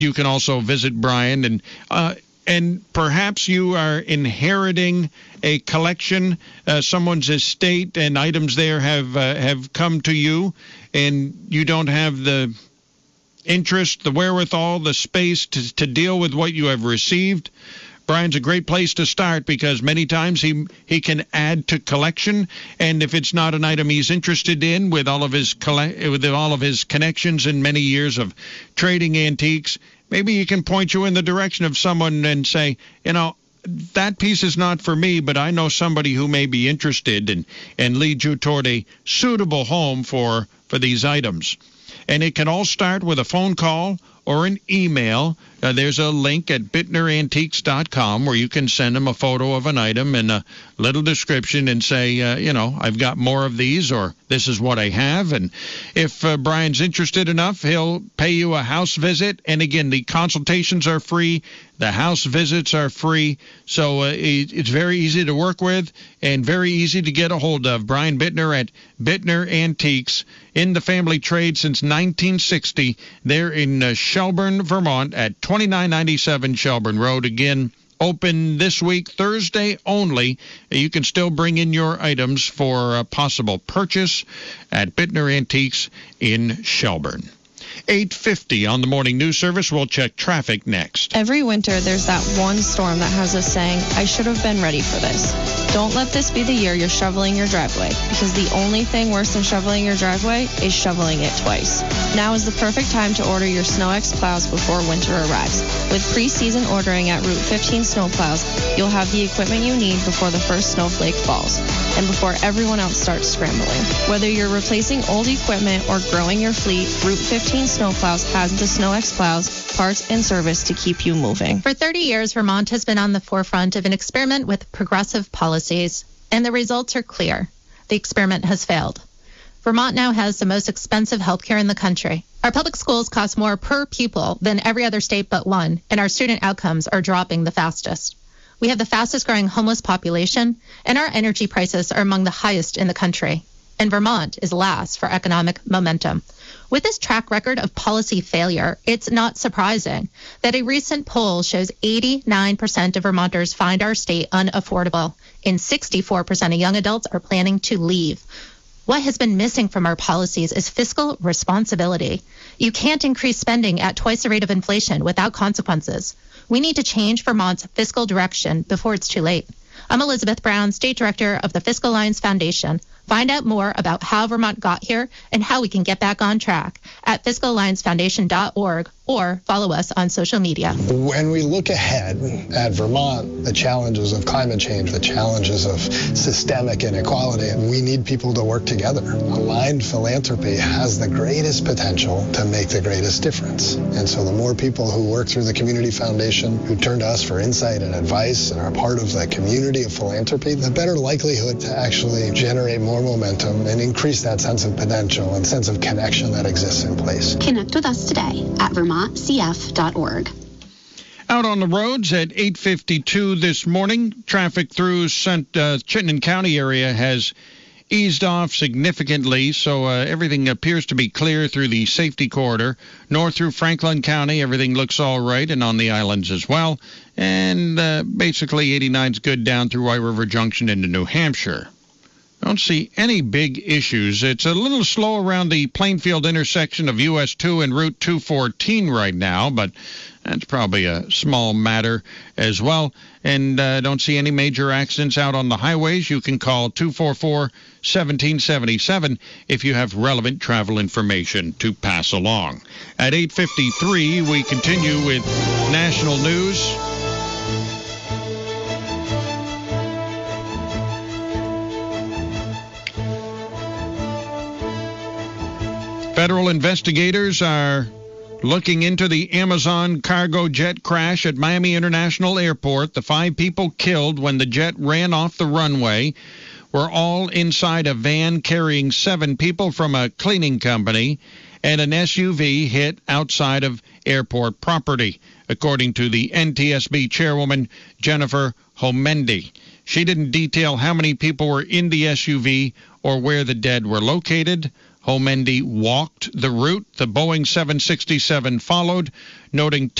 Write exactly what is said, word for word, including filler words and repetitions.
You can also visit Brian, and uh, and perhaps you are inheriting a collection, uh, someone's estate, and items there have uh, have come to you, and you don't have the interest, the wherewithal, the space to, to deal with what you have received. Brian's a great place to start because many times he he can add to collection, and if it's not an item he's interested in, with all of his with all of his connections and many years of trading antiques, maybe he can point you in the direction of someone and say, you know, that piece is not for me, but I know somebody who may be interested, and and lead you toward a suitable home for for these items. And it can all start with a phone call or an email. Uh, there's a link at bittner antiques dot com where you can send them a photo of an item and a little description and say, uh, you know, I've got more of these, or this is what I have. And if uh, Brian's interested enough, he'll pay you a house visit. And again, the consultations are free. The house visits are free. So uh, it, it's very easy to work with and very easy to get a hold of. Brian Bittner at Bittner Antiques, in the family trade since nineteen sixty. They're in uh, Shelburne, Vermont at twenty-nine ninety-seven Shelburne Road. Again, open this week, Thursday only. You can still bring in your items for a possible purchase at Bittner Antiques in Shelburne. eight fifty on the morning news service. We'll check traffic next. Every winter, there's that one storm that has us saying, I should have been ready for this. Don't let this be the year you're shoveling your driveway, because the only thing worse than shoveling your driveway is shoveling it twice. Now is the perfect time to order your SnowX plows before winter arrives. With pre-season ordering at Route fifteen Snowplows, you'll have the equipment you need before the first snowflake falls, and before everyone else starts scrambling. Whether you're replacing old equipment or growing your fleet, Route fifteen Snowplows has the SnowX plows, parts, and service to keep you moving. For thirty years, Vermont has been on the forefront of an experiment with progressive policies, and the results are clear. The experiment has failed. Vermont now has the most expensive health care in the country. Our public schools cost more per pupil than every other state but one, and our student outcomes are dropping the fastest. We have the fastest growing homeless population, and our energy prices are among the highest in the country. And Vermont is last for economic momentum. With this track record of policy failure, it's not surprising that a recent poll shows eighty-nine percent of Vermonters find our state unaffordable, and sixty-four percent of young adults are planning to leave. What has been missing from our policies is fiscal responsibility. You can't increase spending at twice the rate of inflation without consequences. We need to change Vermont's fiscal direction before it's too late. I'm Elizabeth Brown, State Director of the Fiscal Alliance Foundation. Find out more about how Vermont got here and how we can get back on track at fiscal alliance foundation dot org or follow us on social media. When we look ahead at Vermont, the challenges of climate change, the challenges of systemic inequality, we need people to work together. Aligned philanthropy has the greatest potential to make the greatest difference. And so the more people who work through the Community Foundation, who turn to us for insight and advice and are part of the community of philanthropy, the better likelihood to actually generate more momentum and increase that sense of potential and sense of connection that exists in place. Connect with us today at vermont c f dot org. Out on the roads at eight fifty-two this morning, traffic through Saint, uh, Chittenden County area has eased off significantly, so uh, everything appears to be clear through the safety corridor. North through Franklin County, everything looks all right, and on the islands as well. And uh, basically eighty-nine's good down through White River Junction into New Hampshire. Don't see any big issues. It's a little slow around the Plainfield intersection of U S two and Route two fourteen right now, but that's probably a small matter as well. And uh, don't see any major accidents out on the highways. You can call two four four, one seven seven seven if you have relevant travel information to pass along. At eight fifty-three, we continue with national news. Federal investigators are looking into the Amazon cargo jet crash at Miami International Airport. The five people killed when the jet ran off the runway were all inside a van carrying seven people from a cleaning company, and an S U V hit outside of airport property, according to the N T S B chairwoman Jennifer Homendy. She didn't detail how many people were in the S U V or where the dead were located. Homendy walked the route. The Boeing seven sixty-seven followed, noting